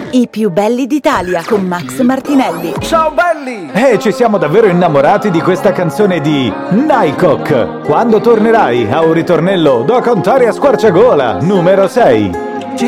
I più belli d'Italia con Max Martinelli. Ciao belli! Ci siamo davvero innamorati di questa canzone di Nycock. Quando tornerai a un ritornello da cantare a squarciagola, numero 6.